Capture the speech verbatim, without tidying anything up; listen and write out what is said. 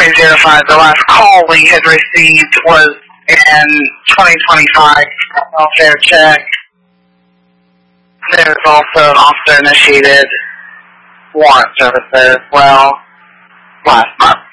me verify, the last call we had received was in twenty twenty-five welfare check. There's also an officer-initiated warrant service there as well last month.